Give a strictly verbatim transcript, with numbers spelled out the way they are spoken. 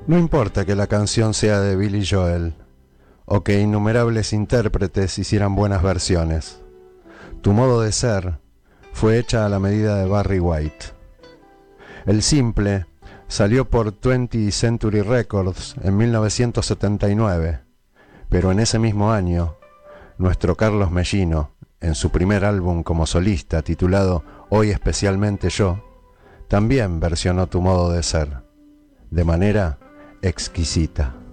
No importa que la canción sea de Billy Joel o que innumerables intérpretes hicieran buenas versiones. Tu modo de ser fue hecha a la medida de Barry White. El simple salió por twentieth Century Records en mil novecientos setenta y nueve, pero en ese mismo año, nuestro Carlos Mellino, en su primer álbum como solista titulado Hoy especialmente yo, también versionó Tu modo de ser, de manera exquisita.